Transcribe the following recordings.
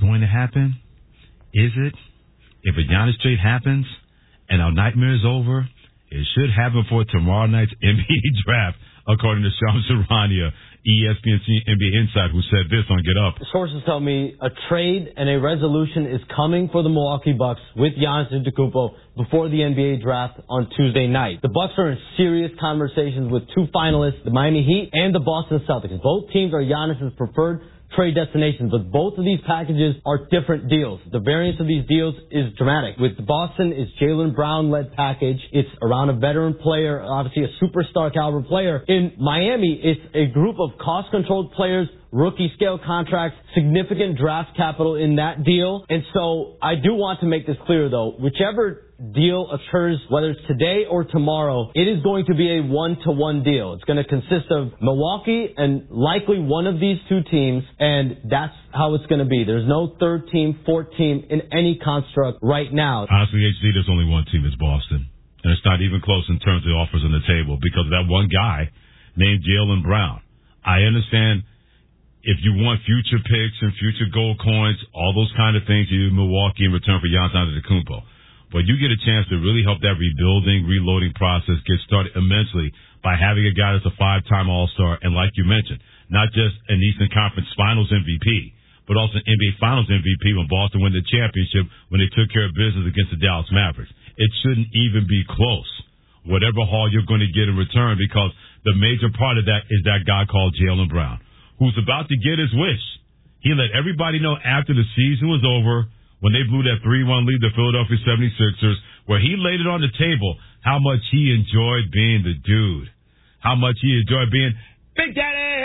going to happen? Is it? If a Giannis trade happens and our nightmare is over, it should happen for tomorrow night's NBA draft, according to Shams Charania, ESPN NBA Insider, who said this on Get Up. Sources tell me a trade and a resolution is coming for the Milwaukee Bucks with Giannis Antetokounmpo before the NBA draft on Tuesday night. The Bucks are in serious conversations with two finalists, the Miami Heat and the Boston Celtics. Both teams are Giannis's preferred trade destinations, but both of these packages are different deals. The variance of these deals is dramatic. With Boston, it's Jaylen Brown-led package. It's around a veteran player, obviously a superstar caliber player. In Miami, it's a group of cost-controlled players, rookie-scale contracts, significant draft capital in that deal. And so I do want to make this clear, though. Whichever deal occurs, whether it's today or tomorrow, it is going to be a one-to-one deal. It's going to consist of Milwaukee and likely one of these two teams, and that's how it's going to be. There's no third team, fourth team in any construct right now. Honestly, HD, there's only one team. It's Boston. And it's not even close in terms of the offers on the table because of that one guy named Jaylen Brown. I understand if you want future picks and future gold coins, all those kind of things, you Milwaukee in return for Giannis Antetokounmpo. But you get a chance to really help that rebuilding, reloading process get started immensely by having a guy that's a 5-time All-Star and, like you mentioned, not just an Eastern Conference Finals MVP, but also an NBA Finals MVP when Boston won the championship when they took care of business against the Dallas Mavericks. It shouldn't even be close, whatever haul you're going to get in return, because the major part of that is that guy called Jaylen Brown, who's about to get his wish. He let everybody know after the season was over, when they blew that 3-1 lead, the Philadelphia 76ers, where he laid it on the table, how much he enjoyed being the dude. How much he enjoyed being Big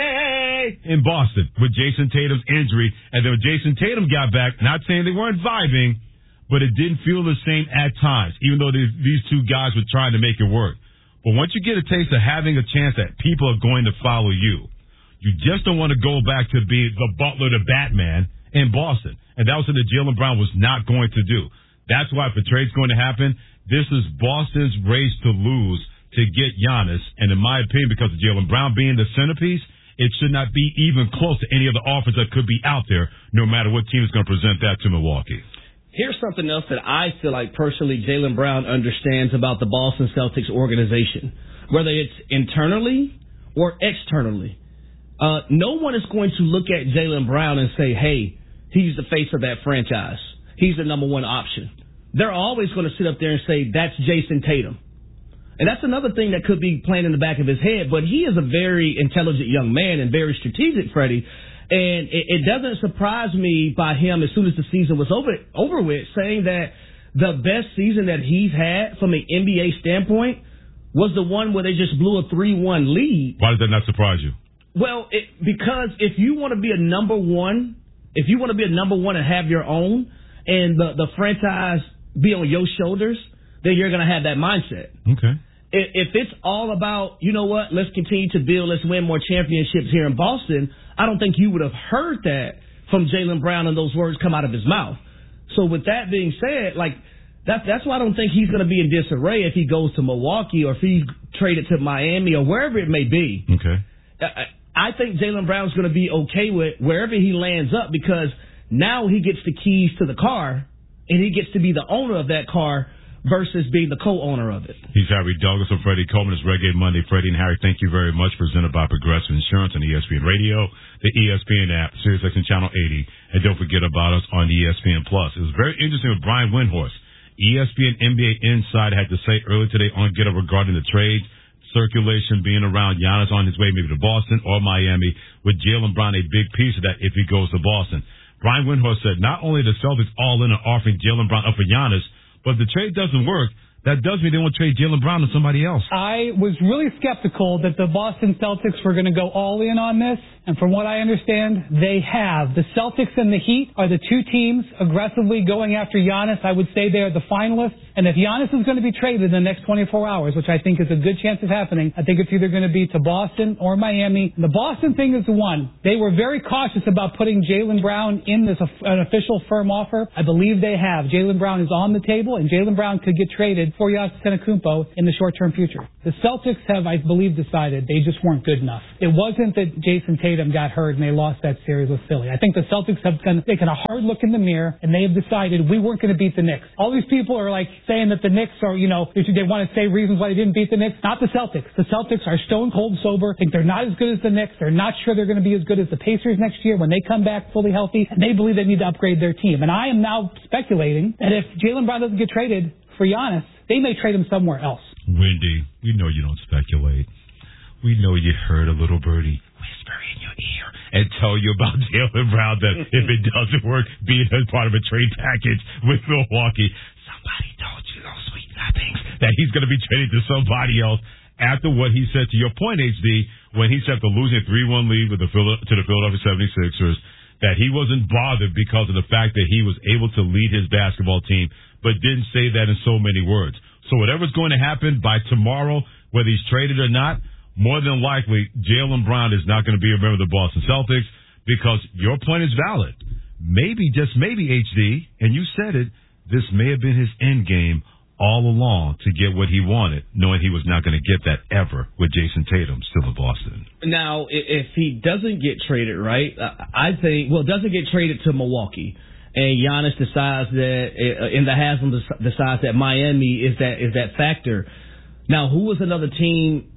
Daddy in Boston with Jason Tatum's injury. And then when Jason Tatum got back, not saying they weren't vibing, but it didn't feel the same at times, even though these two guys were trying to make it work. But once you get a taste of having a chance that people are going to follow you, you just don't want to go back to be the butler to Batman in Boston. And that was something that Jaylen Brown was not going to do. That's why if a trade's going to happen, this is Boston's race to lose to get Giannis. And in my opinion, because of Jaylen Brown being the centerpiece, it should not be even close to any of the offers that could be out there, no matter what team is going to present that to Milwaukee. Here's something else that I feel like personally Jaylen Brown understands about the Boston Celtics organization, whether it's internally or externally. No one is going to look at Jaylen Brown and say, hey, he's the face of that franchise. He's the number one option. They're always going to sit up there and say, that's Jason Tatum. And that's another thing that could be playing in the back of his head. But he is a very intelligent young man and very strategic, Freddie. And it doesn't surprise me by him, as soon as the season was over with, saying that the best season that he's had from an NBA standpoint was the one where they just blew a 3-1 lead. Why does that not surprise you? Well, because if you want to be a number one, and have your own, and the franchise be on your shoulders, then you're going to have that mindset. Okay. If it's all about, you know what, let's continue to build, let's win more championships here in Boston, I don't think you would have heard that from Jaylen Brown and those words come out of his mouth. So with that being said, like, that's why I don't think he's going to be in disarray if he goes to Milwaukee or if he's traded to Miami or wherever it may be. Okay. I think Jaylen Brown's going to be okay with wherever he lands up, because now he gets the keys to the car and he gets to be the owner of that car versus being the co-owner of it. He's Harry Douglas and Freddie Coleman. It's Reggae Monday. Freddie and Harry, thank you very much. Presented by Progressive Insurance on ESPN Radio, the ESPN app, SiriusXM Channel 80, and don't forget about us on ESPN Plus. It was very interesting with Brian Windhorst. ESPN NBA Inside had to say earlier today on Get Up regarding the trades, circulation being around Giannis on his way maybe to Boston or Miami, with Jaylen Brown a big piece of that if he goes to Boston. Brian Windhorst said not only the Celtics all in on offering Jaylen Brown up for Giannis, but if the trade doesn't work, that does mean they won't trade Jaylen Brown to somebody else. I was really skeptical that the Boston Celtics were going to go all in on this, and from what I understand, they have. The Celtics and the Heat are the two teams aggressively going after Giannis. I would say they are the finalists, and if Giannis is going to be traded in the next 24 hours, which I think is a good chance of happening, I think it's either going to be to Boston or Miami. The Boston thing is the one. They were very cautious about putting Jaylen Brown in this an official firm offer. I believe they have. Jaylen Brown is on the table, and Jaylen Brown could get traded traded for Giannis Antetokounmpo in the short-term future. The Celtics have, I believe, decided they just weren't good enough. It wasn't that Jason Tatum got hurt and they lost that series with Philly. I think the Celtics have taken a hard look in the mirror and they have decided we weren't going to beat the Knicks. All these people are like saying that the Knicks are, they want to say reasons why they didn't beat the Knicks. Not the Celtics. The Celtics are stone cold sober, think they're not as good as the Knicks. They're not sure they're going to be as good as the Pacers next year when they come back fully healthy, and they believe they need to upgrade their team. And I am now speculating that if Jaylen Brown doesn't get traded for Giannis, they may trade him somewhere else. Wendy, we know you don't speculate. We know you heard a little birdie whisper in your ear and tell you about Jaylen Brown that if it doesn't work, being as part of a trade package with Milwaukee, somebody told you those sweet nothings that he's going to be traded to somebody else. After what he said, to your point, HD, when he said the losing 3-1 lead with to the Philadelphia 76ers, that he wasn't bothered because of the fact that he was able to lead his basketball team, but didn't say that in so many words. So whatever's going to happen by tomorrow, whether he's traded or not, more than likely, Jaylen Brown is not going to be a member of the Boston Celtics because your point is valid. Maybe, just maybe, HD, and you said it, this may have been his end game all along to get what he wanted, knowing he was not going to get that ever with Jason Tatum still in Boston. Now, if he doesn't get traded, right, I think, doesn't get traded to Milwaukee, and Giannis decides that, in the Haslam decides that Miami is that factor. Now, who was another team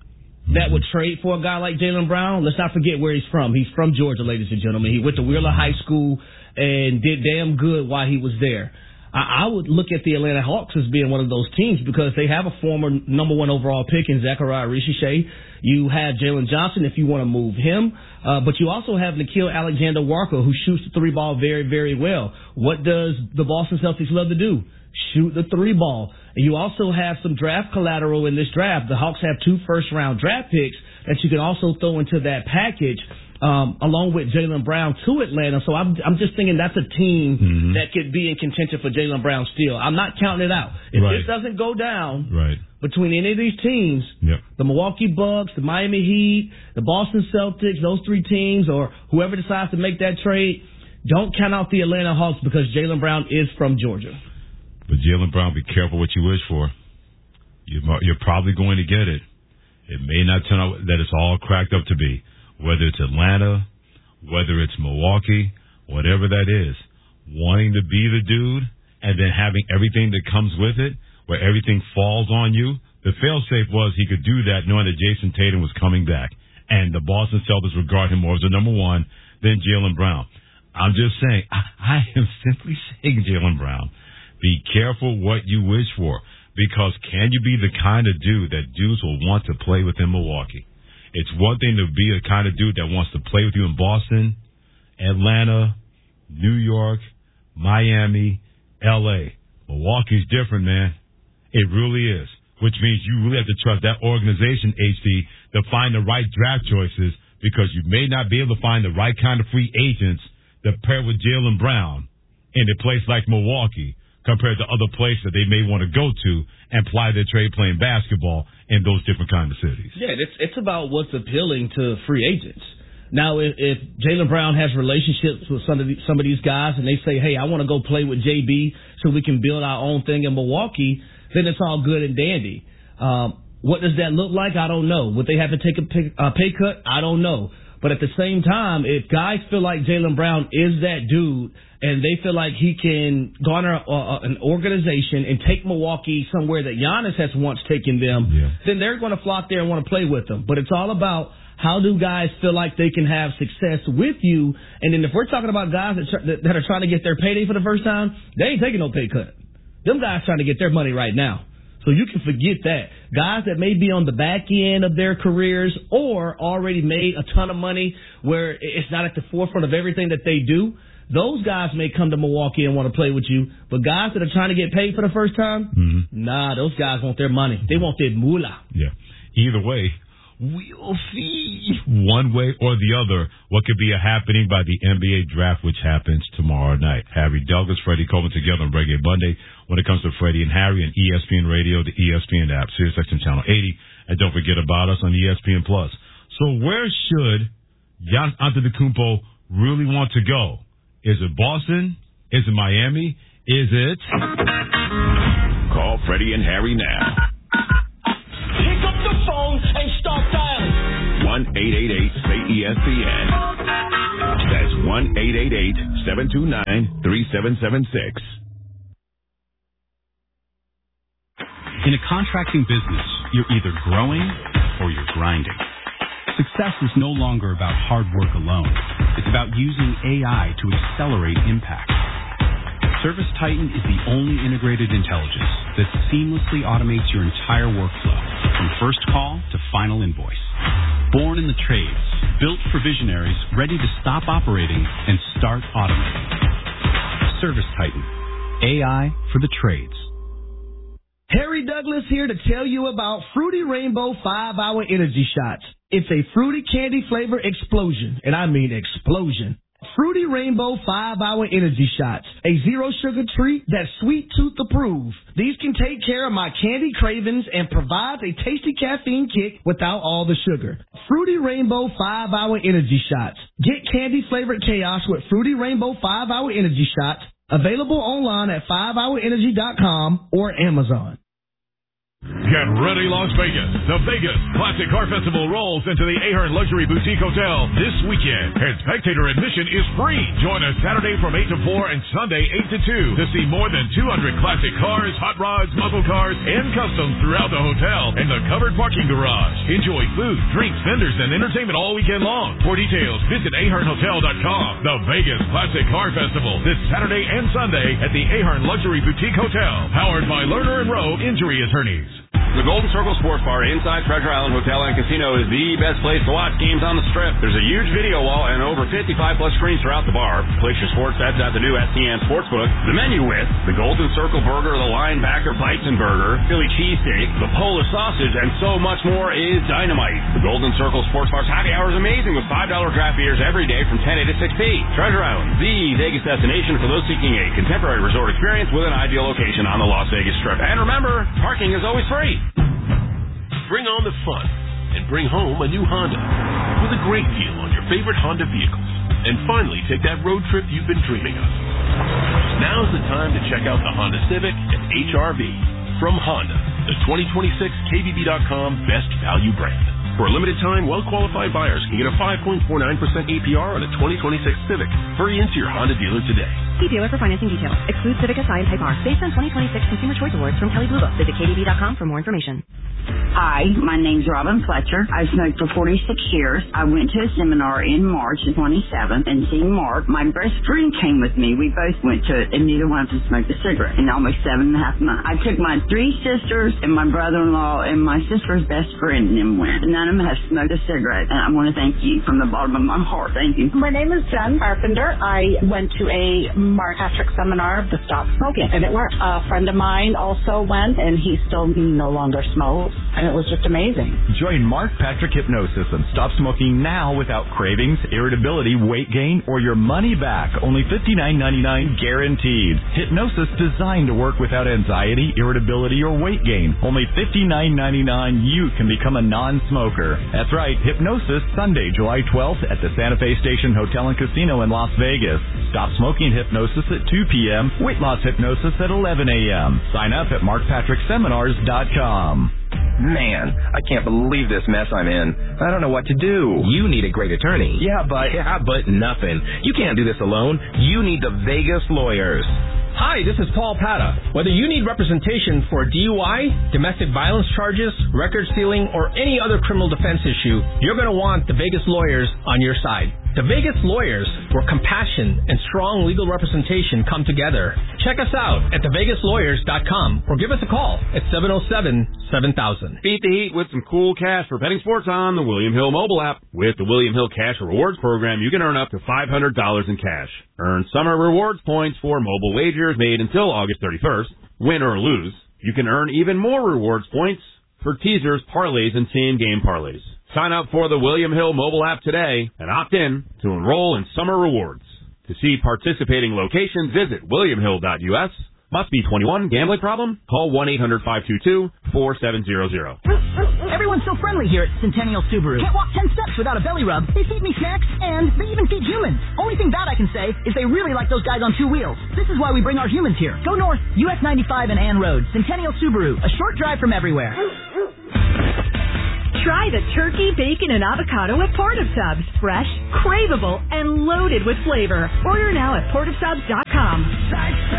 that would trade for a guy like Jaylen Brown? Let's not forget where he's from. He's from Georgia, ladies and gentlemen. He went to Wheeler High School and did damn good while he was there. I would look at the Atlanta Hawks as being one of those teams because they have a former number 1 overall pick in Zachariah Richiche. You have Jalen Johnson if you want to move him. But you also have Nickeil Alexander-Walker who shoots the 3-ball very, very well. What does the Boston Celtics love to do? Shoot the 3-ball. And you also have some draft collateral in this draft. The Hawks have 2 first-round draft picks that you can also throw into that package. Along with Jaylen Brown to Atlanta. So I'm just thinking that's a team that could be in contention for Jaylen Brown still. I'm not counting it out. If this doesn't go down between any of these teams, the Milwaukee Bucks, the Miami Heat, the Boston Celtics, those 3 teams, or whoever decides to make that trade, don't count out the Atlanta Hawks because Jaylen Brown is from Georgia. But Jaylen Brown, be careful what you wish for. You're probably going to get it. It may not turn out that it's all cracked up to be. Whether it's Atlanta, whether it's Milwaukee, whatever that is, wanting to be the dude and then having everything that comes with it, where everything falls on you, the fail-safe was he could do that knowing that Jason Tatum was coming back. And the Boston Celtics regard him more as the number 1 than Jaylen Brown. I'm just saying, I am simply saying, Jaylen Brown, be careful what you wish for, because can you be the kind of dude that dudes will want to play with in Milwaukee? It's one thing to be the kind of dude that wants to play with you in Boston, Atlanta, New York, Miami, L.A. Milwaukee's different, man. It really is, which means you really have to trust that organization, HD, to find the right draft choices because you may not be able to find the right kind of free agents that pair with Jaylen Brown in a place like Milwaukee compared to other places that they may want to go to and ply their trade playing basketball in those different kinds of cities. Yeah, it's about what's appealing to free agents. Now, if Jaylen Brown has relationships with some of these guys and they say, hey, I want to go play with JB so we can build our own thing in Milwaukee, then it's all good and dandy. What does that look like? I don't know. Would they have to take a pay cut? I don't know. But at the same time, if guys feel like Jaylen Brown is that dude and they feel like he can garner an organization and take Milwaukee somewhere that Giannis has once taken them, then they're going to flock there and want to play with them. But it's all about how do guys feel like they can have success with you. And then if we're talking about guys that are trying to get their payday for the first time, they ain't taking no pay cut. Them guys trying to get their money right now. So you can forget that. Guys that may be on the back end of their careers or already made a ton of money where it's not at the forefront of everything that they do, those guys may come to Milwaukee and want to play with you. But guys that are trying to get paid for the first time, nah, those guys want their money. They want their moolah. Yeah. Either way, we'll see one way or the other what could be a happening by the NBA draft, which happens tomorrow night. Harry Douglas, Freddie Coleman together on Reggae Monday. When it comes to Freddie and Harry and ESPN Radio, the ESPN app, SiriusXM Channel 80, and don't forget about us on ESPN Plus. So where should Giannis Antetokounmpo really want to go? Is it Boston? Is it Miami? Is it? Call Freddie and Harry now. Pick up the phone and start dialing. 1-888-SAY-ESPN. That's 1-888-729-3776. In a contracting business, you're either growing or you're grinding. Success is no longer about hard work alone. It's about using AI to accelerate impact. ServiceTitan is the only integrated intelligence that seamlessly automates your entire workflow, from first call to final invoice. Born in the trades, built for visionaries ready to stop operating and start automating. ServiceTitan, AI for the trades. Harry Douglas here to tell you about Fruity Rainbow 5-Hour Energy Shots. It's a fruity candy flavor explosion, and I mean explosion. Fruity Rainbow 5-Hour Energy Shots, a zero-sugar treat that's sweet tooth approved. These can take care of my candy cravings and provide a tasty caffeine kick without all the sugar. Fruity Rainbow 5-Hour Energy Shots. Get candy-flavored chaos with Fruity Rainbow 5-Hour Energy Shots. Available online at 5hourenergy.com or Amazon. Get ready, Las Vegas. The Vegas Classic Car Festival rolls into the Ahern Luxury Boutique Hotel this weekend, and spectator admission is free. Join us Saturday from 8 to 4 and Sunday 8 to 2 to see more than 200 classic cars, hot rods, muscle cars, and customs throughout the hotel and the covered parking garage. Enjoy food, drinks, vendors, and entertainment all weekend long. For details, visit ahernhotel.com. The Vegas Classic Car Festival this Saturday and Sunday at the Ahern Luxury Boutique Hotel, powered by Lerner & Rowe Injury Attorneys. The Golden Circle Sports Bar inside Treasure Island Hotel and Casino is the best place to watch games on the Strip. There's a huge video wall and over 55-plus screens throughout the bar. Place your sports bets at the new STN Sportsbook. The menu with the Golden Circle Burger, the Linebacker Bison Burger, Philly Cheesesteak, the Polish Sausage, and so much more is dynamite. The Golden Circle Sports Bar's happy hour is amazing with $5 draft beers every day from 10 to 6 p. Treasure Island, the Vegas destination for those seeking a contemporary resort experience with an ideal location on the Las Vegas Strip. And remember, parking is always free. Bring on the fun and bring home a new Honda with a great deal on your favorite Honda vehicles. And finally, take that road trip you've been dreaming of. Now's the time to check out the Honda Civic and HR-V from Honda, the 2026 KBB.com best value brand. For a limited time, well-qualified buyers can get a 5.49% APR on a 2026 Civic. Hurry into your Honda dealer today. See dealer for financing details. Excludes Civic SI and Type R. Based on 2026 Consumer Choice Awards from Kelley Blue Book. Visit KBB.com for more information. Hi, my name's Robin Fletcher. I've smoked for 46 years. I went to a seminar in March 27th and seen Mark. My best friend came with me. We both went to it, and neither one of us smoked a cigarette in almost 7.5 months. I took my 3 sisters and my brother-in-law and my sister's best friend and them went. None of them have smoked a cigarette, and I want to thank you from the bottom of my heart. Thank you. My name is Jen Carpenter. I went to a Mark Patrick seminar to stop smoking, and it worked. A friend of mine also went, and he still no longer smokes, and it was just amazing. Join Mark Patrick Hypnosis and stop smoking now without cravings, irritability, weight gain, or your money back. Only $59.99 guaranteed. Hypnosis designed to work without anxiety, irritability, or weight gain. Only $59.99. You can become a non-smoker. That's right, Hypnosis, Sunday, July 12th at the Santa Fe Station Hotel and Casino in Las Vegas. Stop smoking hypnosis at 2 p.m., weight loss hypnosis at 11 a.m. Sign up at markpatrickseminars.com. Man, I can't believe this mess I'm in. I don't know what to do. You need a great attorney. Yeah, but nothing. You can't do this alone. You need the Vegas Lawyers. Hi, this is Paul Pata. Whether you need representation for DUI, domestic violence charges, record sealing, or any other criminal defense issue, you're going to want the Vegas Lawyers on your side. The Vegas Lawyers, where compassion and strong legal representation come together. Check us out at thevegaslawyers.com or give us a call at 707-7000. Beat the heat with some cool cash for betting sports on the William Hill mobile app. With the William Hill Cash Rewards program, you can earn up to $500 in cash. Earn summer rewards points for mobile wagers made until August 31st. Win or lose, you can earn even more rewards points for teasers, parlays, and same-game parlays. Sign up for the William Hill mobile app today and opt in to enroll in summer rewards. To see participating locations, visit williamhill.us. Must be 21. Gambling problem? Call 1-800-522-4700. Everyone's so friendly here at Centennial Subaru. Can't walk 10 steps without a belly rub. They feed me snacks, and they even feed humans. Only thing bad I can say is they really like those guys on two wheels. This is why we bring our humans here. Go north, US 95 and Ann Road. Centennial Subaru, a short drive from everywhere. Try the turkey, bacon, and avocado at Portive Subs. Fresh, craveable, and loaded with flavor. Order now at portivesubs.com.